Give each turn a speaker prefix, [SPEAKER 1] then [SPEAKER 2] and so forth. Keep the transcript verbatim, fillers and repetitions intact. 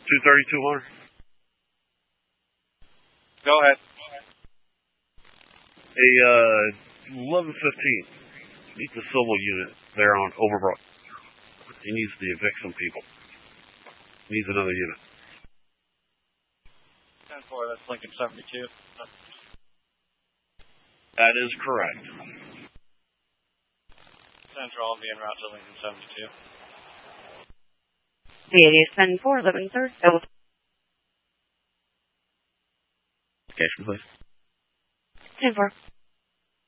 [SPEAKER 1] two thirty, two hundred.
[SPEAKER 2] Go ahead.
[SPEAKER 1] A uh, eleven fifteen. Needs a civil unit there on Overbrook. He needs to evict some people. Needs another unit.
[SPEAKER 2] ten four, that's Lincoln seventy-two.
[SPEAKER 1] That is correct.
[SPEAKER 2] Central, I'll be en route to Lincoln seventy-two.
[SPEAKER 3] The it is ten four, eleven third.
[SPEAKER 1] Location, please.
[SPEAKER 3] ten four.